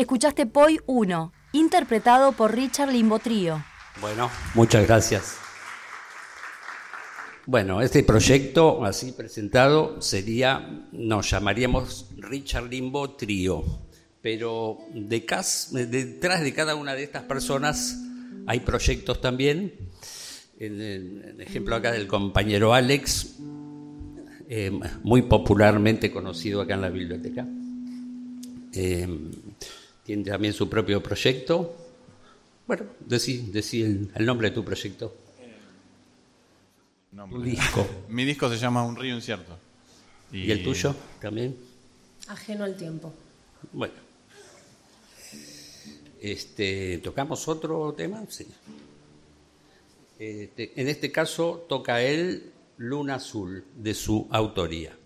escuchaste Poi 1, interpretado por Richard Limbo Trío. Bueno, muchas gracias. Bueno, este proyecto, así presentado, nos llamaríamos Richard Limbo Trío, pero detrás de cada una de estas personas hay proyectos también. El ejemplo acá del compañero Alex, muy popularmente conocido acá en la biblioteca. Tiene también su propio proyecto. Bueno, decí el nombre de tu proyecto. Tu disco. Mi disco se llama Un río incierto. ¿Y el tuyo también? Ajeno al tiempo. Bueno. ¿Tocamos otro tema? Sí. En este caso toca él Luna Azul, de su autoría.